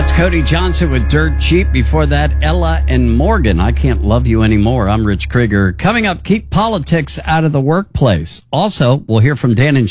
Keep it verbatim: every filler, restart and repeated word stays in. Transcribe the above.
That's Cody Johnson with Dirt Cheap. Before that, Ella and Morgan, I Can't Love You Anymore. I'm Rich Krieger. Coming up, keep politics out of the workplace. Also, we'll hear from Dan and